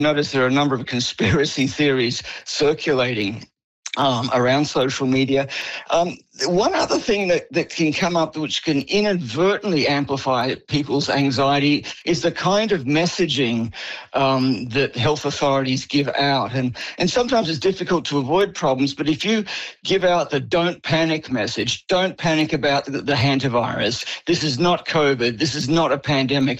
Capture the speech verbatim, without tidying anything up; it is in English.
Notice there are a number of conspiracy theories circulating um, around social media. Um, one other thing that, that can come up which can inadvertently amplify people's anxiety is the kind of messaging um, that health authorities give out. And, and sometimes it's difficult to avoid problems, but if you give out the don't panic message, don't panic about the, the hantavirus, this is not COVID, this is not a pandemic,